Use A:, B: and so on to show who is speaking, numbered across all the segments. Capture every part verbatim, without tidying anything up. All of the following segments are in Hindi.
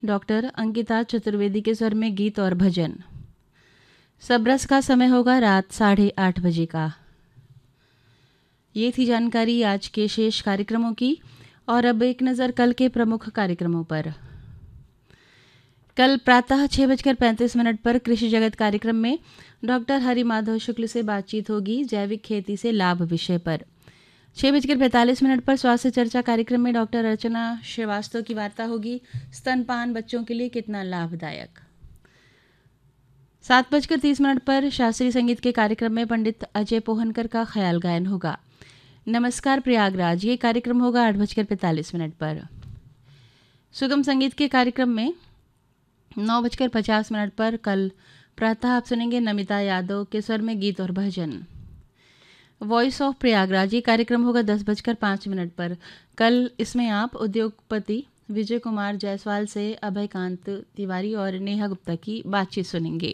A: डॉक्टर अंकिता चतुर्वेदी के स्वर में गीत और भजन। सबरस का समय होगा रात साढ़े आठ बजे का। ये थी जानकारी आज के शेष कार्यक्रमों की। और अब एक नज़र कल के प्रमुख कार्यक्रमों पर। कल प्रातः छः बजकर पैंतीस मिनट पर कृषि जगत कार्यक्रम में डॉक्टर हरिमाधव शुक्ल से बातचीत होगी जैविक खेती से लाभ विषय पर। छः बजकर पैंतालीस मिनट पर स्वास्थ्य चर्चा कार्यक्रम में डॉक्टर अर्चना श्रीवास्तव की वार्ता होगी स्तनपान बच्चों के लिए कितना लाभदायक। सात बजकर तीस मिनट पर शास्त्रीय संगीत के कार्यक्रम में पंडित अजय पोहनकर का ख्याल गायन होगा। नमस्कार प्रयागराज ये कार्यक्रम होगा आठ बजकर पैंतालीस मिनट पर। सुगम संगीत के कार्यक्रम में नौ बजकर पचास मिनट पर कल प्रातः आप सुनेंगे नमिता यादव के स्वर में गीत और भजन। वॉइस ऑफ प्रयागराज ये कार्यक्रम होगा दस बजकर पाँच मिनट पर। कल इसमें आप उद्योगपति विजय कुमार जायसवाल से अभयकांत तिवारी और नेहा गुप्ता की बातचीत सुनेंगे।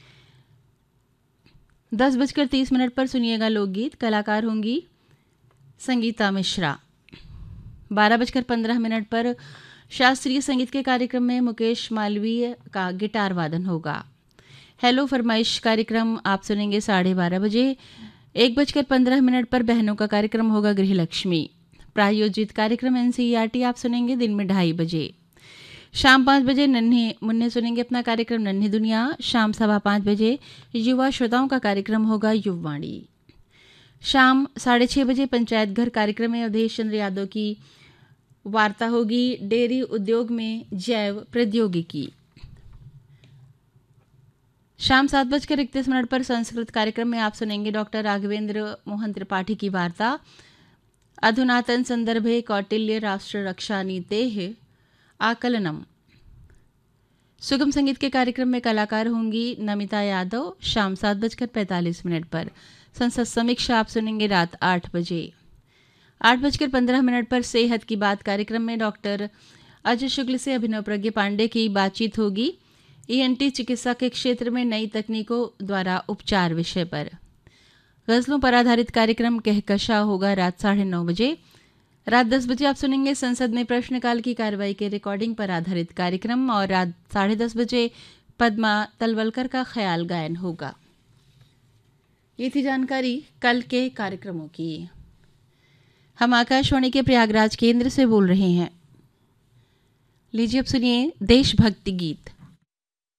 A: दस बजकर तीस मिनट पर सुनिएगा लोकगीत, कलाकार होंगी संगीता मिश्रा। बारह बजकर पंद्रह मिनट पर शास्त्रीय संगीत के कार्यक्रम में मुकेश मालवीय का गिटार वादन होगा। हेलो फरमाइश कार्यक्रम आप सुनेंगे साढ़े बारह बजे। एक बजकर पंद्रह मिनट पर बहनों का कार्यक्रम होगा गृहलक्ष्मी। प्रायोजित कार्यक्रम एनसीईआरटी आप सुनेंगे दिन में ढाई बजे। शाम पाँच बजे नन्हे मुन्ने सुनेंगे अपना कार्यक्रम नन्ही दुनिया। शाम सवा पाँच बजे युवा श्रोताओं का कार्यक्रम होगा युववाणी। शाम साढ़े छः बजे पंचायत घर कार्यक्रम में अवधेश चंद्र यादव की वार्ता होगी डेयरी उद्योग में जैव प्रौद्योगिकी। शाम सात बजकर इकतीस मिनट पर संस्कृत कार्यक्रम में आप सुनेंगे डॉक्टर राघवेंद्र मोहन त्रिपाठी की वार्ता अधुनातन संदर्भे कौटिल्य राष्ट्र रक्षा नीतेः आकलनम। सुगम संगीत के कार्यक्रम में कलाकार होंगी नमिता यादव। शाम सात बजकर पैंतालीस मिनट पर संसद समीक्षा आप सुनेंगे रात आठ बजे। आठ बजकर पंद्रह मिनट पर सेहत की बात कार्यक्रम में डॉक्टर अजय शुक्ल से अभिनव प्रज्ञा पांडे की बातचीत होगी ईएनटी चिकित्सा के क्षेत्र में नई तकनीकों द्वारा उपचार विषय पर। गजलों पर आधारित कार्यक्रम कहकशा होगा रात साढ़े नौ बजे। रात दस बजे आप सुनेंगे संसद में प्रश्नकाल की कार्रवाई के रिकॉर्डिंग पर आधारित कार्यक्रम और रात साढ़े दस बजे पद्मा तलवलकर का ख्याल गायन होगा। ये थी जानकारी कल के कार्यक्रमों की। हम आकाशवाणी के प्रयागराज केंद्र से बोल रहे हैं। लीजिए अब सुनिए देशभक्ति गीत।